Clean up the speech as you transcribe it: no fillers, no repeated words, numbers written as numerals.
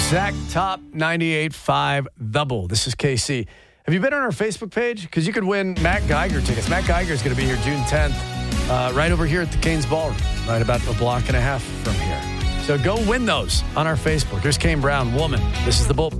Exact Top 98.5 The Bull. This is KC. Have you been on our Facebook page? Because you could win Matt Geiger tickets. Matt Geiger is going to be here June 10th, right over here at the Canes Ballroom, right about a block and a half from here. So go win those on our Facebook. Here's Kane Brown, Woman. This is The Bull.